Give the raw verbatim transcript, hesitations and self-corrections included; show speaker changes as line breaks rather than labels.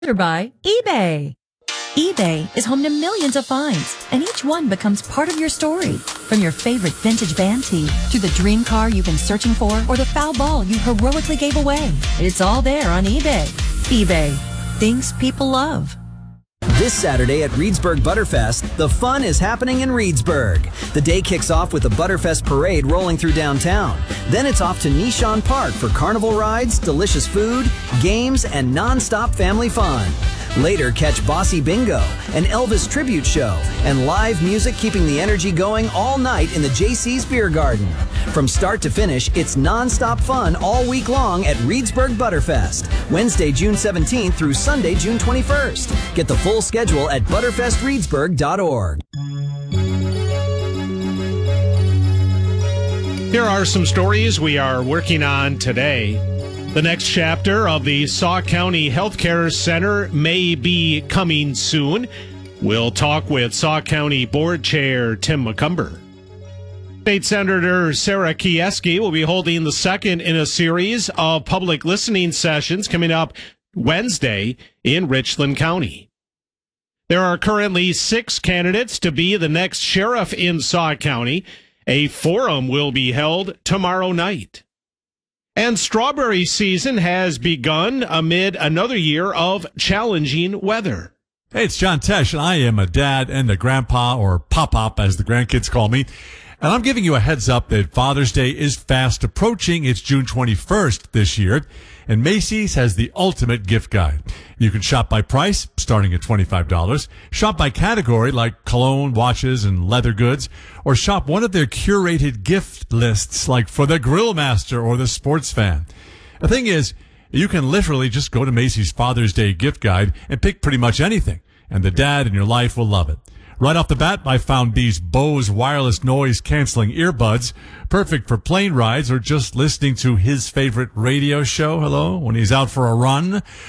By eBay. eBay is home to millions of finds, and each one becomes part of your story. From your favorite vintage band tee to the dream car you've been searching for or the foul ball you heroically gave away. It's all there on eBay. eBay. Things people love.
This Saturday at Reedsburg Butterfest, the fun is happening in Reedsburg. The day kicks off with the Butterfest parade rolling through downtown. Then it's off to Nishan Park for carnival rides, delicious food, games, and non-stop family fun. Later, catch Bossy Bingo, an Elvis tribute show, and live music keeping the energy going all night in the J C's Beer Garden. From start to finish, it's non-stop fun all week long at Reedsburg Butterfest, Wednesday, June seventeenth through Sunday, June twenty-first. Get the full schedule at butterfest reedsburg dot org.
Here are some stories we are working on today. The next chapter of the Sauk County Healthcare Center may be coming soon. We'll talk with Sauk County Board Chair Tim McCumber. State Senator Sarah Kieski will be holding the second in a series of public listening sessions coming up Wednesday in Richland County. There are currently six candidates to be the next sheriff in Sauk County. A forum will be held tomorrow night. And strawberry season has begun amid another year of challenging weather.
Hey, it's John Tesh, and I am a dad and a grandpa, or pop-pop as the grandkids call me. And I'm giving you a heads up that Father's Day is fast approaching. It's June twenty-first this year, and Macy's has the ultimate gift guide. You can shop by price, starting at twenty-five dollars, shop by category like cologne, watches, and leather goods, or shop one of their curated gift lists like for the grill master or the sports fan. The thing is, you can literally just go to Macy's Father's Day gift guide and pick pretty much anything, and the dad in your life will love it. Right off the bat, I found these Bose wireless noise-canceling earbuds, perfect for plane rides or just listening to his favorite radio show, hello, when he's out for a run.